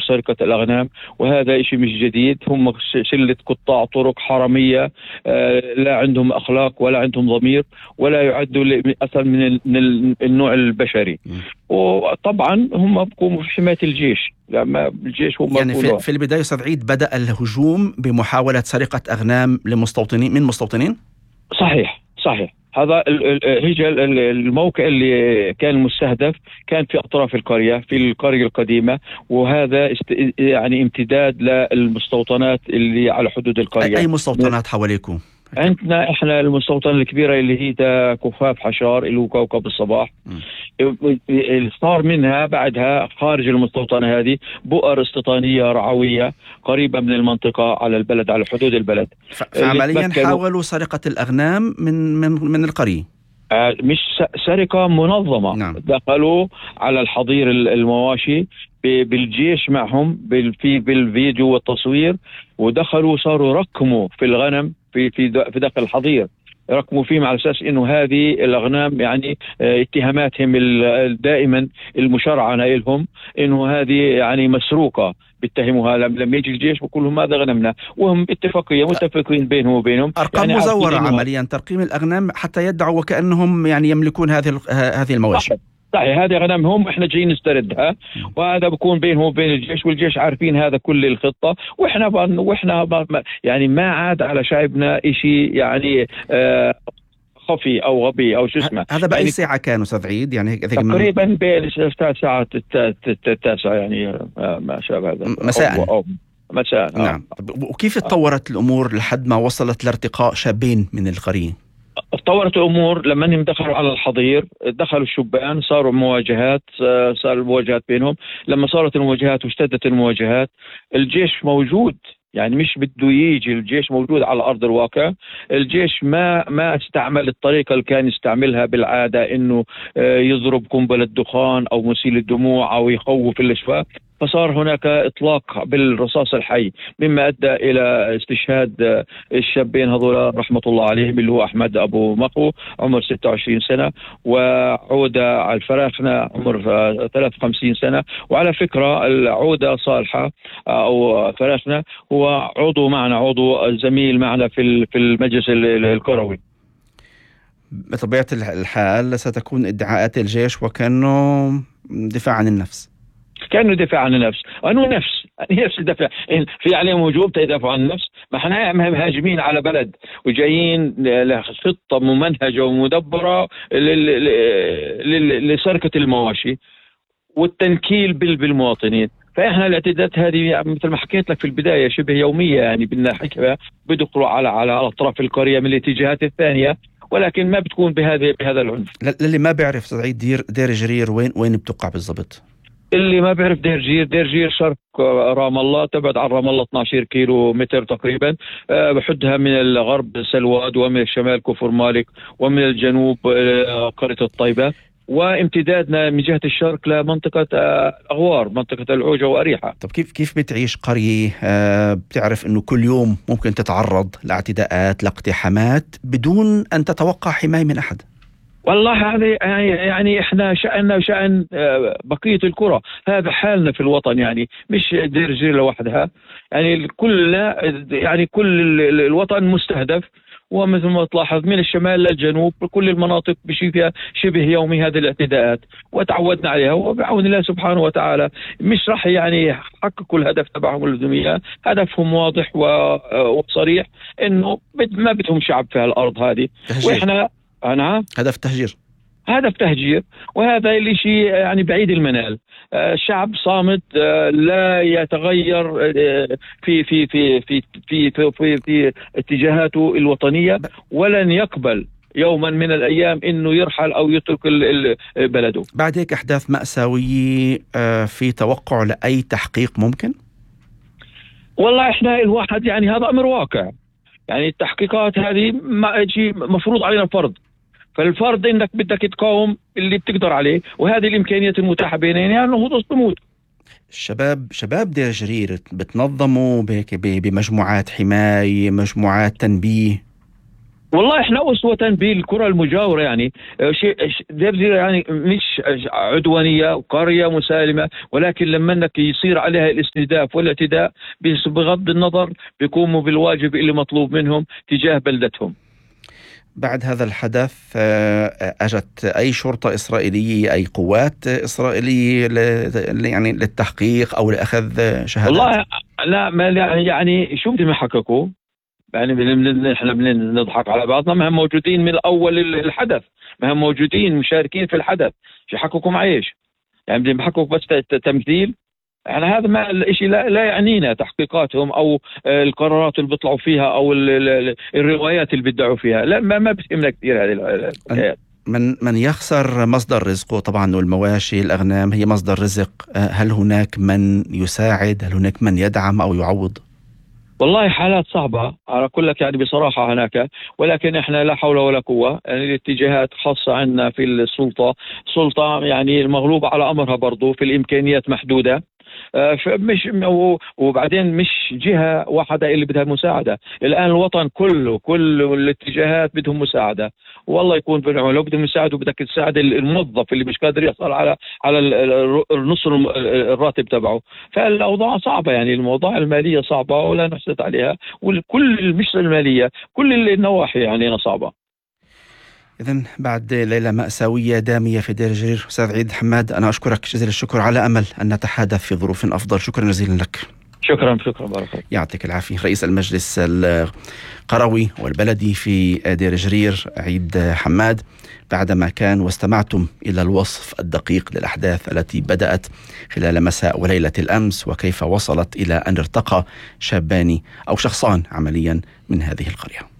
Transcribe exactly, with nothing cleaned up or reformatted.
سرقة الأغنام، وهذا إشي مش جديد. هم شلة قطاع طرق حرامية، لا عندهم أخلاق ولا عندهم ضمير ولا يعدوا أصلا من النوع البشري. وطبعا هم بقوموا في حماية الجيش، لما الجيش هم يعني في, في البداية أستاذ عيد بدأ الهجوم بمحاولة سرقة أغنام لمستوطنين من مستوطنين؟ صحيح صحيح. هذا هي الموقع اللي كان مستهدف كان في أطراف القرية، في القرية القديمة، وهذا يعني امتداد للمستوطنات اللي على حدود القرية. أي مستوطنات حواليكم؟ عندنا احنا المستوطنة الكبيرة اللي هي كفاف حشار اللي هو كوكب الصباح. صار منها بعدها خارج المستوطنة هذه بؤر استيطانية رعوية قريبة من المنطقة على البلد، على حدود البلد. فعمليا حاولوا سرقة الأغنام من من من القرية، مش سرقة منظمة. نعم. دخلوا على الحظير المواشي بالجيش معهم في بالفيديو والتصوير، ودخلوا صاروا ركموا في الغنم في في في داخل الحظير، ركموا فيهم على اساس انه هذه الاغنام يعني اتهاماتهم دائما المشرعنه لهم انه هذه يعني مسروقه، بيتهموها لما يجي الجيش بقول لهم ماذا غنمنا، وهم اتفاقيه متفقين بينهم وبينهم. ارقام يعني مزوره عمليا ترقيم الاغنام حتى يدعوا وكانهم يعني يملكون هذه هذه المواشي. صحيح، هذه غنمهم احنا جايين نستردها، وهذا بكون بينهم وبين الجيش، والجيش عارفين هذا كل الخطه، واحنا واحنا يعني ما عاد على شعبنا شيء يعني آه خفي او غبي او شو اسمه. هذا باي يعني ساعه كان استاذ عيد؟ يعني تقريبا بين الساعه التاسعه يعني ما شابه هذا مساء أو أو مساء. نعم. وكيف تطورت الامور لحد ما وصلت لارتقاء شابين من القريه؟ تطورت الأمور لما انهم دخلوا على الحظير، دخلوا الشبان، صاروا مواجهات، صار المواجهات بينهم. لما صارت المواجهات واشتدت المواجهات، الجيش موجود، يعني مش بده يجي، الجيش موجود على أرض الواقع. الجيش ما ما استعمل الطريقة اللي كان يستعملها بالعادة، إنه يضرب قنبلة دخان أو مسيل الدموع أو يخوف الأشفاق، فصار هناك إطلاق بالرصاص الحي، مما أدى إلى استشهاد الشابين هذول رحمة الله عليهم، اللي هو أحمد أبو مقو عمر ستة وعشرين سنة، وعودة على الفراخنة عمر ثلاثة وخمسين سنة. وعلى فكرة العودة صالحة أو فراخنة هو عضو معنا، عضو زميل معنا في في المجلس الكروي. بطبيعة الحال ستكون ادعاءات الجيش وكأنه دفاع عن النفس، كانوا دفاع عن النفس، أنه نفس نفس الدفاع في عليهم وجوب تدافع عن النفس. ما احنا مهاجمين على بلد وجايين لخطة ممنهجة ومدبرة لسرقة المواشي والتنكيل بالمواطنين. فاحنا الاعتداءات هذه مثل ما حكيت لك في البداية شبه يومية، يعني بدنا حكمة بدخلوا على على أطراف القرية من الاتجاهات الثانية، ولكن ما بتكون بهذا بهذا العنف. للي ما بيعرف سعيد، دير دير جرير وين وين بتقع بالضبط؟ اللي ما بيعرف دير جير، دير جير شرق رام الله، تبعد عن رام الله اثني عشر كيلو متر تقريبا. أه بحدها من الغرب سلواد، ومن الشمال كفر مالك، ومن الجنوب أه قرية الطيبة، وامتدادنا من جهة الشرق لمنطقة أه أغوار، منطقة العوجة وأريحة. طب كيف كيف بتعيش قرية أه بتعرف إنه كل يوم ممكن تتعرض لاعتداءات لاقتحامات بدون أن تتوقع حماية من أحد؟ والله هذه يعني احنا شأننا وشأن بقية الكرة، هذا حالنا في الوطن، يعني مش دير جير لوحدها، يعني كلنا يعني كل الوطن مستهدف. ومثل ما تلاحظ من الشمال للجنوب كل المناطق بشي فيها شبه يومي هذه الاعتداءات، وتعودنا عليها، وبعون الله سبحانه وتعالى مش راح يعني يحققوا الهدف تبعهم اللزومية. هدفهم واضح وصريح، انه ما بدهم شعب في الارض هذه، واحنا أنا هدف تهجير، هدف تهجير. وهذا اللي شيء يعني بعيد المنال. الشعب صامت، لا يتغير في في في في في في, في, في اتجاهاته الوطنية، ولن يقبل يوما من الأيام إنه يرحل أو يترك بلده. بعد هيك أحداث مأساوية، في توقع لأي تحقيق ممكن؟ والله إحنا الواحد يعني هذا أمر واقع، يعني التحقيقات هذه ما شيء مفروض علينا فرض، فالفرض انك بدك تقاوم اللي بتقدر عليه، وهذه الامكانيات المتاحه بيننا، يعني انه تصمود. الشباب شباب دير جرير بتنظموا بمجموعات حمايه، مجموعات تنبيه؟ والله احنا أسوة بالكرة المجاورة، يعني شيء دير يعني مش عدوانية وقرية مسالمة، ولكن لما انك يصير عليها الاستهداف والاعتداء بغض النظر بيقوموا بالواجب اللي مطلوب منهم تجاه بلدتهم. بعد هذا الحدث أجت أي شرطة إسرائيلية، أي قوات إسرائيلية يعني للتحقيق أو لأخذ شهادات؟ والله لا، ما يعني شو بدهم يحققوا؟ يعني احنا بنضحك على بعضنا، ما هم موجودين من اول الحدث، ما هم موجودين مشاركين في الحدث، شو يحققوا مع ايش؟ يعني بدهم يحققوا بس تمثيل؟ يعني هذا ما الشيء لا, لا يعنينا تحقيقاتهم او القرارات اللي بيطلعوا فيها او الروايات اللي بيدعوا فيها، لا ما, ما بتهمنا كثير هذه الحكايات. من من يخسر مصدر رزقه طبعا، والمواشي الأغنام هي مصدر رزق، هل هناك من يساعد؟ هل هناك من يدعم أو يعوض؟ والله حالات صعبة أقول لك يعني بصراحة هناك، ولكن إحنا لا حول ولا قوة، يعني الاتجاهات خاصة عندنا في السلطة، سلطة يعني المغلوب على أمرها برضو في الإمكانيات محدودة، مش وبعدين مش جهة واحدة اللي بدها مساعدة، الآن الوطن كله كل الاتجاهات بدهم مساعدة، والله يكون بالعون. لو بدهم يساعدوا بدك تساعد الموظف اللي مش قادر يحصل على على النص الراتب تبعه، فالأوضاع صعبة، يعني الموضوع المالية صعبة ولا نحسد عليها، وكل مش المالية كل النواحي يعني صعبة. إذن بعد ليلة مأساوية دامية في دير جرير، أستاذ عيد حماد، أنا أشكرك جزيل الشكر، على أمل أن نتحدث في ظروف أفضل. شكرا جزيلا لك. شكرا شكرا بارك الله. يعطيك العافية. رئيس المجلس القروي والبلدي في دير جرير عيد حماد، بعدما كان واستمعتم إلى الوصف الدقيق للأحداث التي بدأت خلال مساء وليلة الأمس، وكيف وصلت إلى أن ارتقى شابان أو شخصان عمليا من هذه القرية.